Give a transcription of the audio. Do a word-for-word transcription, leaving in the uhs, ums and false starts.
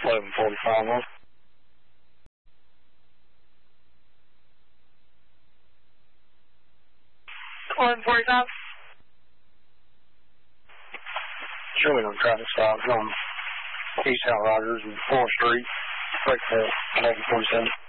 eleven forty-five on. eleven forty-five. Surely on traffic stops on East South Rogers and fourth Street, break for eleven forty-seven.